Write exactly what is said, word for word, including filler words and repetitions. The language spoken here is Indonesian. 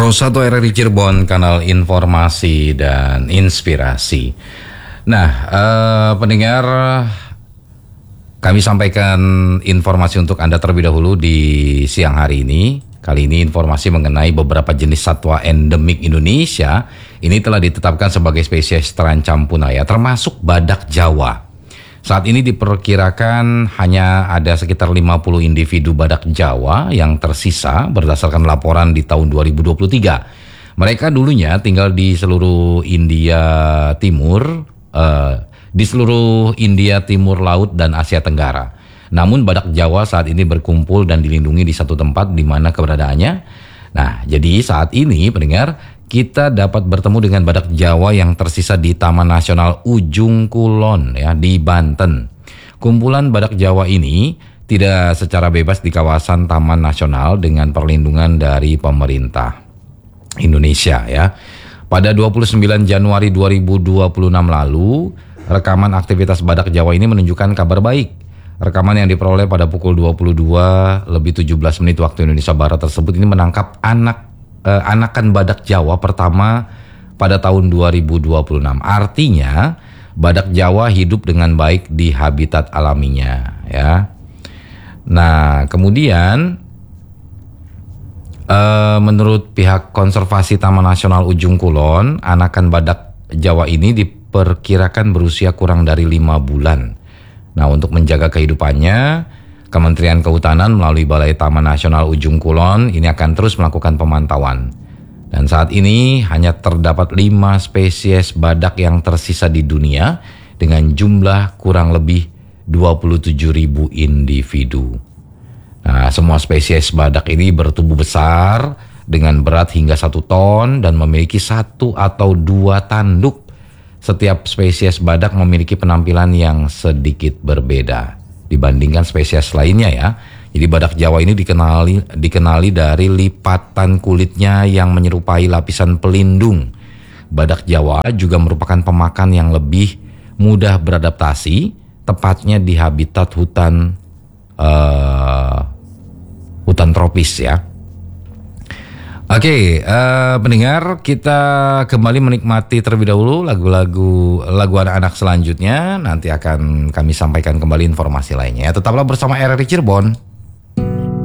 Rosato R R I Cirebon, kanal informasi dan inspirasi. Nah, eh, pendengar, kami sampaikan informasi untuk Anda terlebih dahulu di siang hari ini. Kali ini informasi mengenai beberapa jenis satwa endemik Indonesia ini telah ditetapkan sebagai spesies terancam punah, ya, termasuk badak Jawa. Saat ini diperkirakan hanya ada sekitar lima puluh individu badak Jawa yang tersisa berdasarkan laporan di tahun dua ribu dua puluh tiga. Mereka dulunya tinggal di seluruh India Timur, uh, di seluruh India Timur Laut dan Asia Tenggara. Namun badak Jawa saat ini berkumpul dan dilindungi di satu tempat di mana keberadaannya. Nah, jadi saat ini pendengar, kita dapat bertemu dengan badak Jawa yang tersisa di Taman Nasional Ujung Kulon, ya, di Banten. Kumpulan badak Jawa ini tidak secara bebas di kawasan Taman Nasional dengan perlindungan dari pemerintah Indonesia, ya. Pada dua puluh sembilan Januari dua ribu dua puluh enam lalu, rekaman aktivitas badak Jawa ini menunjukkan kabar baik. Rekaman yang diperoleh pada pukul dua puluh dua lebih tujuh belas menit waktu Indonesia Barat tersebut ini menangkap anak eh, anakan badak Jawa pertama pada tahun dua ribu dua puluh enam. Artinya badak Jawa hidup dengan baik di habitat alaminya, ya. Nah, kemudian eh, menurut pihak konservasi Taman Nasional Ujung Kulon, anakan badak Jawa ini diperkirakan berusia kurang dari lima bulan. Nah, untuk menjaga kehidupannya, Kementerian Kehutanan melalui Balai Taman Nasional Ujung Kulon ini akan terus melakukan pemantauan. Dan saat ini hanya terdapat lima spesies badak yang tersisa di dunia dengan jumlah kurang lebih dua puluh tujuh ribu individu. Nah, semua spesies badak ini bertubuh besar dengan berat hingga satu ton dan memiliki satu atau dua tanduk. Setiap spesies badak memiliki penampilan yang sedikit berbeda dibandingkan spesies lainnya, ya. Jadi badak Jawa ini dikenali dikenali dari lipatan kulitnya yang menyerupai lapisan pelindung. Badak Jawa juga merupakan pemakan yang lebih mudah beradaptasi, tepatnya di habitat hutan uh, hutan tropis, ya. Oke, okay, uh, pendengar, kita kembali menikmati terlebih dahulu lagu-lagu lagu anak-anak selanjutnya. Nanti akan kami sampaikan kembali informasi lainnya. Tetaplah bersama R R I Cirebon.